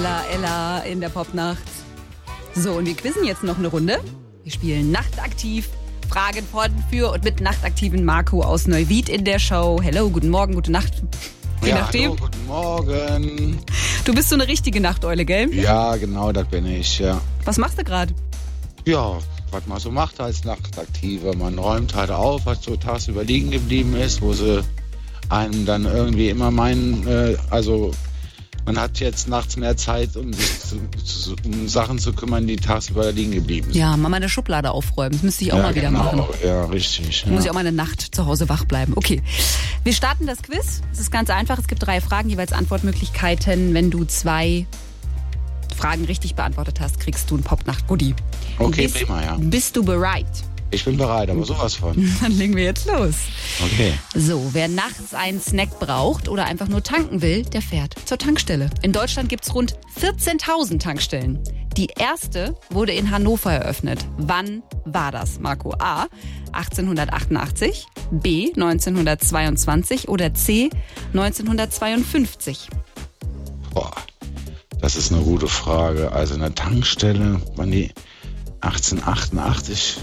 Ella in der Popnacht. So, und wir quizzen jetzt noch eine Runde. Wir spielen Nachtaktiv. Fragen von, für und mit nachtaktiven Marco aus Neuwied in der Show. Hello, guten Morgen, gute Nacht. Je nachdem. Hallo, guten Morgen. Du bist so eine richtige Nachteule, gell? Ja, genau, das bin ich, ja. Was machst du gerade? Ja, was man so macht als Nachtaktiver. Man räumt halt auf, was so tagsüber liegen geblieben ist, wo sie einem dann irgendwie immer meinen, man hat jetzt nachts mehr Zeit, um sich um Sachen zu kümmern, die tagsüber liegen geblieben sind. Ja, mal meine Schublade aufräumen. Das müsste ich auch mal wieder machen. Ja, richtig. Ja. Muss ich auch mal eine Nacht zu Hause wach bleiben. Okay, wir starten das Quiz. Es ist ganz einfach. Es gibt 3 Fragen, jeweils Antwortmöglichkeiten. Wenn du 2 Fragen richtig beantwortet hast, kriegst du ein Popnacht-Goodie. Okay, prima, ja. Bist du bereit? Ich bin bereit, aber sowas von. Dann legen wir jetzt los. Okay. So, wer nachts einen Snack braucht oder einfach nur tanken will, der fährt zur Tankstelle. In Deutschland gibt es rund 14.000 Tankstellen. Die erste wurde in Hannover eröffnet. Wann war das, Marco? A. 1888, B. 1922 oder C. 1952? Boah, das ist eine gute Frage. Also eine Tankstelle, wann die 1888,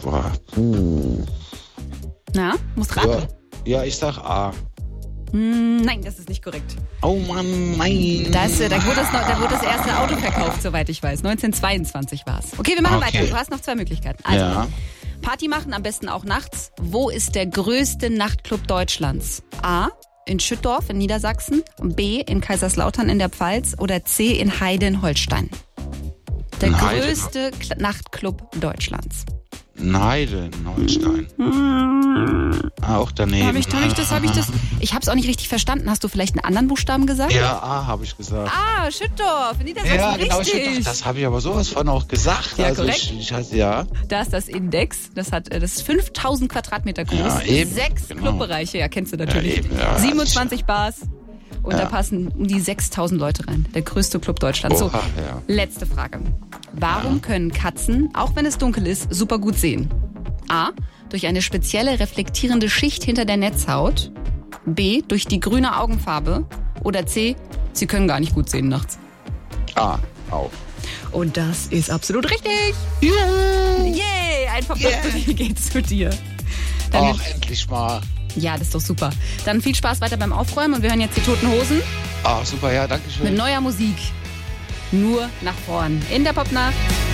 Na, musst raten. Ja, ich sag A. Nein, das ist nicht korrekt. Oh Mann, nein. Da wurde das erste Auto verkauft, soweit ich weiß. 1922 war es. Okay, wir machen weiter. Du hast noch 2 Möglichkeiten. Also, ja. Party machen, am besten auch nachts. Wo ist der größte Nachtclub Deutschlands? A. in Schüttorf in Niedersachsen, B. in Kaiserslautern in der Pfalz oder C. in Heide-Holstein? Der größte Nachtclub Deutschlands. Heide-Holstein. Auch daneben. Habe ich das? Ich habe es auch nicht richtig verstanden. Hast du vielleicht einen anderen Buchstaben gesagt? Ja, A habe ich gesagt. Ah, Schüttorf, in Niedersachsen, Ja, genau, richtig. Schüttorf. Das habe ich aber sowas von auch gesagt. Ja, also korrekt. Ja. Da ist das Index, das ist 5000 Quadratmeter groß, Ja, eben, 6 genau. Clubbereiche, ja, kennst du natürlich. Ja, eben, ja. 27 Bars und Ja. da passen um die 6000 Leute rein. Der größte Club Deutschlands. So, Oha, ja. letzte Frage. Warum können Katzen, auch wenn es dunkel ist, super gut sehen? A. Durch eine spezielle reflektierende Schicht hinter der Netzhaut. B. Durch die grüne Augenfarbe. Oder C. Sie können gar nicht gut sehen nachts. A, auch. Und das ist absolut richtig. Juhu! Yay, ein Popnacht-Goodie geht zu dir. Dann Ach, endlich mal. Ja, das ist doch super. Dann viel Spaß weiter beim Aufräumen und wir hören jetzt die Toten Hosen Ach, super, ja, danke schön. mit neuer Musik. Nur nach vorn. In der Popnacht.